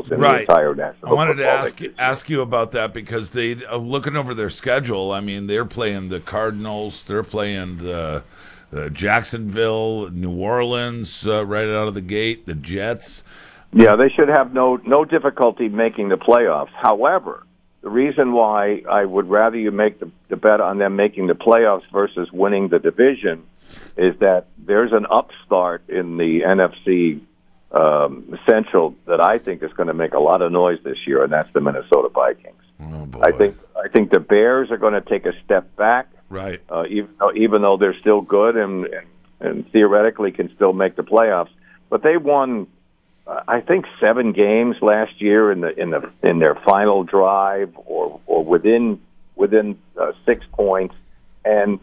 rivals in the Right. entire I National wanted to Football League. ask you about that because they looking over their schedule. I mean, they're playing the Cardinals, they're playing the Jacksonville, New Orleans right out of the gate, the Jets. Yeah, they should have no difficulty making the playoffs. However, the reason why I would rather you make the bet on them making the playoffs versus winning the division is that there's an upstart in the NFC Central that I think is going to make a lot of noise this year, and that's the Minnesota Vikings. Oh boy. I think the Bears are going to take a step back, Right. even though they're still good and theoretically can still make the playoffs. But they won, I think, 7 games last year in their final drive or within 6 points, and